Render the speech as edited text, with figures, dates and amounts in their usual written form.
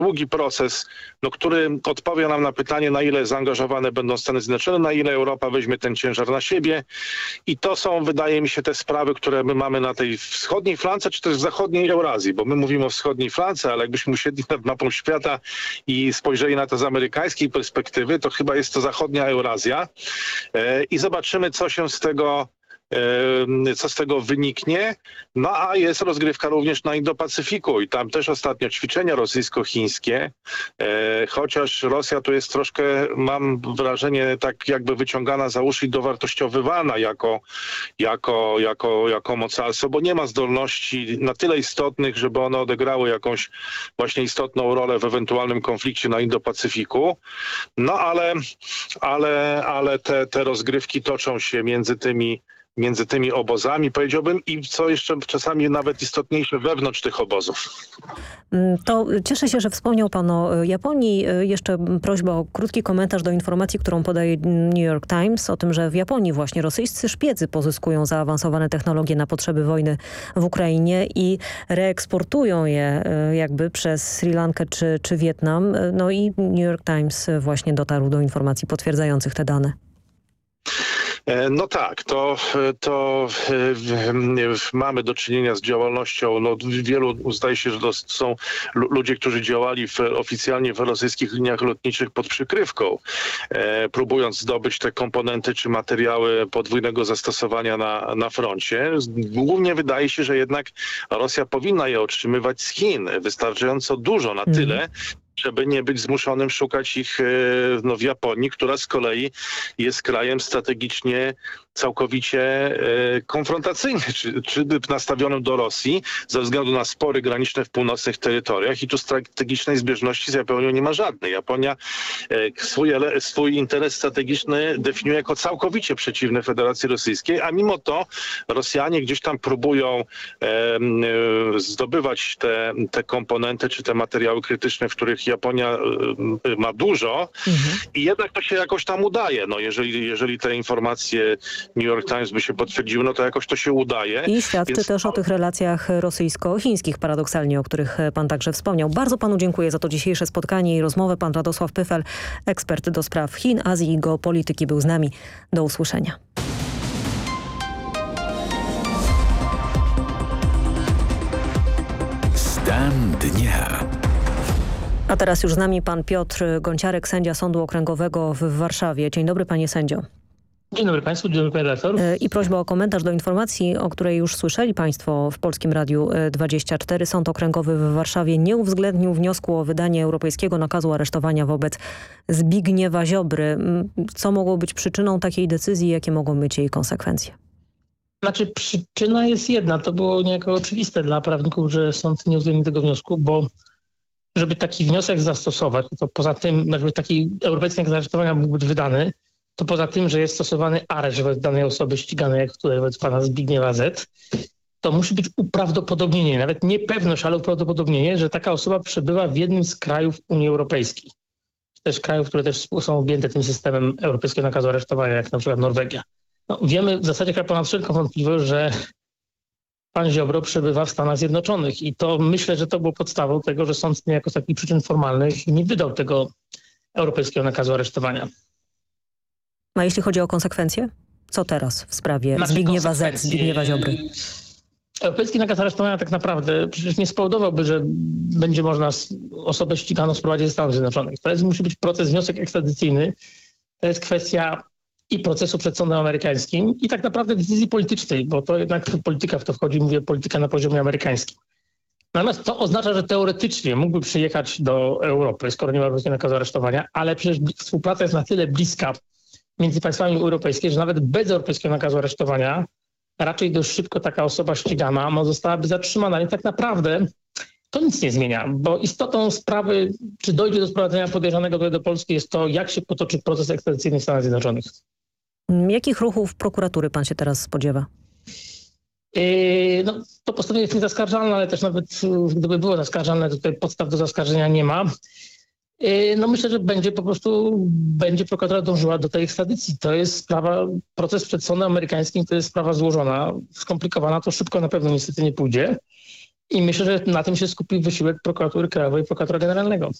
długi proces, który odpowie nam na pytanie, na ile zaangażowane będą Stany Zjednoczone, na ile Europa weźmie ten ciężar na siebie. I to są, wydaje mi się, te sprawy, które my mamy na tej wschodniej flance, czy też w zachodniej Eurazji, bo my mówimy o wschodniej flance, ale jakbyśmy usiedli nad mapą świata i spojrzeli na to z amerykańskiej perspektywy, to chyba jest to zachodnia Eurazja. I zobaczymy, co z tego wyniknie. No a jest rozgrywka również na Indo-Pacyfiku i tam też ostatnio ćwiczenia rosyjsko-chińskie, chociaż Rosja tu jest troszkę, mam wrażenie, tak jakby wyciągana za uszy i dowartościowywana jako mocarstwo, bo nie ma zdolności na tyle istotnych, żeby one odegrały jakąś właśnie istotną rolę w ewentualnym konflikcie na Indo-Pacyfiku. No ale te rozgrywki toczą się między tymi obozami, powiedziałbym, i co jeszcze czasami nawet istotniejsze, wewnątrz tych obozów. To cieszę się, że wspomniał pan o Japonii. Jeszcze prośba o krótki komentarz do informacji, którą podaje New York Times, o tym, że w Japonii właśnie rosyjscy szpiedzy pozyskują zaawansowane technologie na potrzeby wojny w Ukrainie i reeksportują je jakby przez Sri Lankę czy Wietnam. No i New York Times właśnie dotarł do informacji potwierdzających te dane. No tak, to mamy do czynienia z działalnością, wielu zdaje się, że to są ludzie, którzy działali oficjalnie w rosyjskich liniach lotniczych pod przykrywką, próbując zdobyć te komponenty czy materiały podwójnego zastosowania na froncie. Głównie wydaje się, że jednak Rosja powinna je otrzymywać z Chin wystarczająco dużo, na tyle, żeby nie być zmuszonym szukać ich w Japonii, która z kolei jest krajem strategicznie całkowicie konfrontacyjnym, czy nastawionym do Rosji ze względu na spory graniczne w północnych terytoriach i tu strategicznej zbieżności z Japonią nie ma żadnej. Japonia swój interes strategiczny definiuje jako całkowicie przeciwny Federacji Rosyjskiej, a mimo to Rosjanie gdzieś tam próbują zdobywać te komponenty czy te materiały krytyczne, w których Japonia ma dużo i jednak to się jakoś tam udaje. No jeżeli te informacje New York Times by się potwierdziły, no to jakoś to się udaje. I świadczy też o tych relacjach rosyjsko-chińskich paradoksalnie, o których pan także wspomniał. Bardzo panu dziękuję za to dzisiejsze spotkanie i rozmowę. Pan Radosław Pyfel, ekspert do spraw Chin, Azji i geopolityki, był z nami. Do usłyszenia. Stan dnia. A teraz już z nami pan Piotr Gąciarek, sędzia Sądu Okręgowego w Warszawie. Dzień dobry, panie sędzio. Dzień dobry państwu, dzień dobry panie redaktor. I prośba o komentarz do informacji, o której już słyszeli państwo w Polskim Radiu 24. Sąd Okręgowy w Warszawie nie uwzględnił wniosku o wydanie europejskiego nakazu aresztowania wobec Zbigniewa Ziobry. Co mogło być przyczyną takiej decyzji? Jakie mogą być jej konsekwencje? Znaczy przyczyna jest jedna. To było niejako oczywiste dla prawników, że sąd nie uwzględnił tego wniosku, bo żeby taki wniosek zastosować, to poza tym, żeby taki europejski nakaz aresztowania mógł być wydany, to poza tym, że jest stosowany areszt wobec danej osoby ściganej, jak tutaj wobec pana Zbigniewa Z., to musi być uprawdopodobnienie, nawet nie pewność, ale uprawdopodobnienie, że taka osoba przebywa w jednym z krajów Unii Europejskiej. Też krajów, które też są objęte tym systemem europejskiego nakazu aresztowania, jak na przykład Norwegia. No, wiemy w zasadzie ponad wszelką wątpliwość, że pan Ziobro przebywa w Stanach Zjednoczonych i to myślę, że to było podstawą tego, że sąd niejako z takich przyczyn formalnych nie wydał tego europejskiego nakazu aresztowania. A jeśli chodzi o konsekwencje? Co teraz w sprawie Zbigniewa Z., Zbigniewa Ziobry? Europejski nakaz aresztowania tak naprawdę przecież nie spowodowałby, że będzie można osobę ściganą sprowadzić ze Stanów Zjednoczonych. To musi być proces, wniosek ekstradycyjny. To jest kwestia i procesu przed sądem amerykańskim i tak naprawdę decyzji politycznej, bo to jednak polityka w to wchodzi, mówię polityka na poziomie amerykańskim. Natomiast to oznacza, że teoretycznie mógłby przyjechać do Europy, skoro nie ma europejskiego nakazu aresztowania, ale przecież współpraca jest na tyle bliska między państwami europejskimi, że nawet bez europejskiego nakazu aresztowania raczej dość szybko taka osoba ścigana zostałaby zatrzymana. Więc tak naprawdę to nic nie zmienia, bo istotą sprawy, czy dojdzie do sprowadzenia podejrzanego tutaj do Polski, jest to, jak się potoczy proces ekstradycyjny w Stanach Zjednoczonych. Jakich ruchów prokuratury pan się teraz spodziewa? No, to postanowienie jest niezaskarżalne, ale też nawet gdyby było zaskarżalne, to tutaj podstaw do zaskarżenia nie ma. No myślę, że będzie prokuratura dążyła do tej ekstradycji. To jest sprawa, proces przed sądem amerykańskim to jest sprawa złożona, skomplikowana, to szybko na pewno niestety nie pójdzie. I myślę, że na tym się skupi wysiłek prokuratury krajowej i prokuratora generalnego.